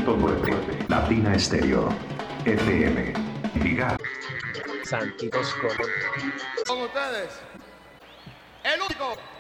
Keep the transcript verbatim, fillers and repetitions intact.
punto nueve. Latina Estéreo. F M. Diga. Santitos Colón. Con ustedes, el único